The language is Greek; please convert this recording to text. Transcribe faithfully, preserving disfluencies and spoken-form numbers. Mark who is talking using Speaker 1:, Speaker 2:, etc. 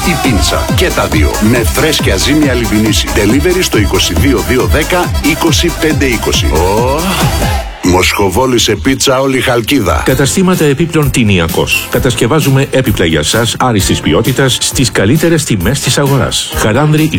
Speaker 1: ή πίτσα. Και τα δύο. Με φρέσκια ζύμια λιβινίση. Delivery στο είκοσι δύο διακόσια δέκα είκοσι πέντε είκοσι. Oh. Μοσχοβόλησε πίτσα όλη Χαλκίδα.
Speaker 2: Καταστήματα επίπλων Τινιακός. Κατασκευάζουμε έπιπλα για σας άριστης ποιότητας στις καλύτερες τιμές της αγοράς. Χαράνδρη